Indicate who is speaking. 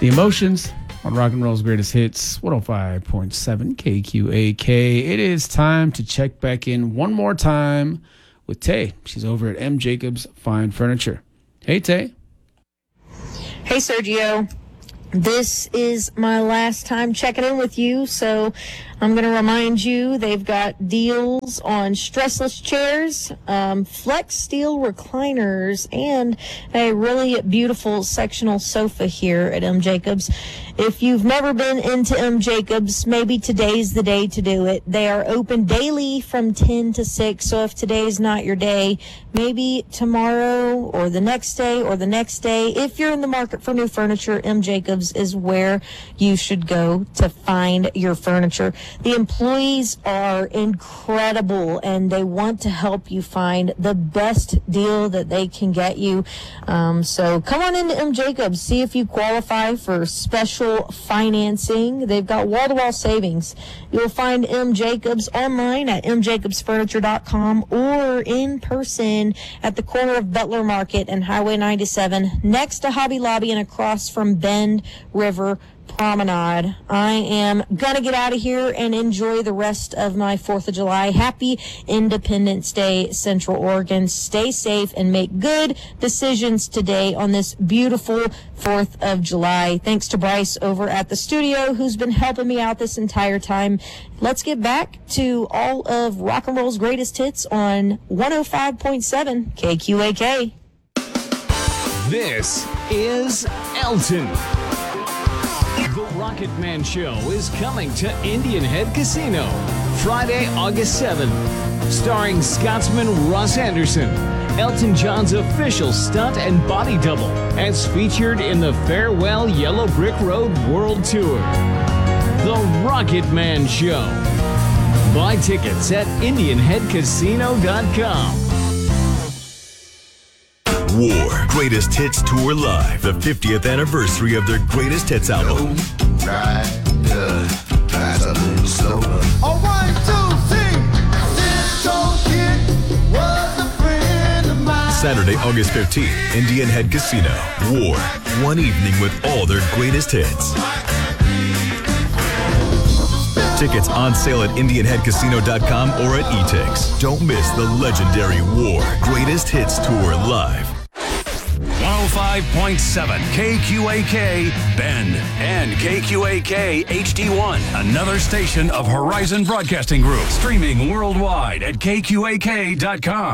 Speaker 1: The Emotions on Rock and Roll's Greatest Hits, 105.7 KQAK. It is time to check back in one more time with Tay. She's over at M. Jacobs Fine Furniture. Hey, Tay.
Speaker 2: Hey, Sergio. This is my last time checking in with you, so I'm going to remind you they've got deals on stressless chairs, flex steel recliners, and a really beautiful sectional sofa here at M. Jacobs. If you've never been into M. Jacobs, maybe today's the day to do it. They are open daily from 10 to 6, so if today's not your day, maybe tomorrow or the next day or the next day. If you're in the market for new furniture, M. Jacobs is where you should go to find your furniture. The employees are incredible, and they want to help you find the best deal that they can get you. So come on into M. Jacobs, see if you qualify for special financing. They've got wall-to-wall savings. You'll find M. Jacobs online at mjacobsfurniture.com or in person at the corner of Butler Market and Highway 97 next to Hobby Lobby and across from Bend River Promenade. I am gonna get out of here and enjoy the rest of my 4th of July. Happy Independence Day, Central Oregon. Stay safe and make good decisions today on this beautiful 4th of July. Thanks to Bryce over at the studio, who's been helping me out this entire time. Let's get back to all of rock and roll's greatest hits on 105.7 KQAK.
Speaker 3: This is Elton. The Rocket Man Show is coming to Indian Head Casino Friday, August 7th. Starring Scotsman Russ Anderson, Elton John's official stunt and body double, as featured in the Farewell Yellow Brick Road World Tour. The Rocket Man Show. Buy tickets at IndianHeadCasino.com.
Speaker 4: War Greatest Hits Tour Live, the 50th anniversary of their Greatest Hits album.
Speaker 5: All right, two, sing. This old kid was a friend of mine.
Speaker 4: Saturday, August 15th, Indian Head Casino. War, one evening with all their greatest hits. Tickets on sale at IndianHeadCasino.com or at eTix. Don't miss the legendary War Greatest Hits Tour Live.
Speaker 6: 105.7 KQAK Bend and KQAK HD1, another station of Horizon Broadcasting Group, streaming worldwide at KQAK.com.